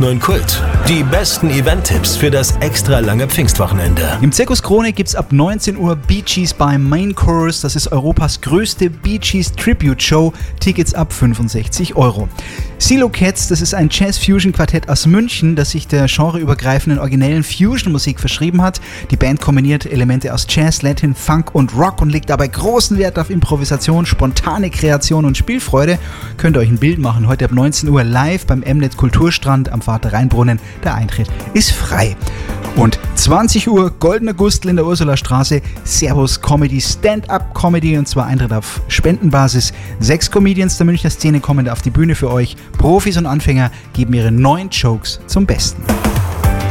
889 Kult. Die besten Event-Tipps für das extra lange Pfingstwochenende. Im Zirkus Krone gibt's ab 19 Uhr Bee Gees by Main Chorus. Das ist Europas größte Bee Gees Tribute Show. Tickets ab 65 €. Silo Cats, das ist ein Jazz-Fusion-Quartett aus München, das sich der genreübergreifenden originellen Fusion-Musik verschrieben hat. Die Band kombiniert Elemente aus Jazz, Latin, Funk und Rock und legt dabei großen Wert auf Improvisation, spontane Kreation und Spielfreude. Könnt ihr euch ein Bild machen, heute ab 19 Uhr live beim Mnet Kulturstrand am Vater-Rhein-Brunnen. Der Eintritt ist frei. Und 20 Uhr, Goldener Gustl in der Ursulastraße, Servus Comedy, Stand-Up-Comedy, und zwar Eintritt auf Spendenbasis. 6 Comedians der Münchner Szene kommen da auf die Bühne für euch. Profis und Anfänger geben ihre neuen Jokes zum Besten.